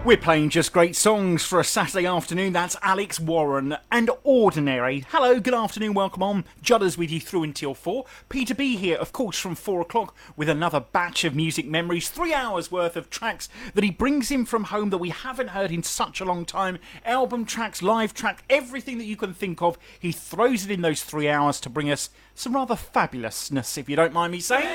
We're playing just great songs for a Saturday afternoon. That's Alex Warren and Ordinary. Hello, good afternoon, welcome on. Judders with you through until 4. Peter B here, of course, from 4 o'clock with another batch of music memories. 3 hours worth of tracks that he brings in from home that we haven't heard in such a long time. Album tracks, live tracks, everything that you can think of. He throws it in those 3 hours to bring us some rather fabulousness, if you don't mind me saying.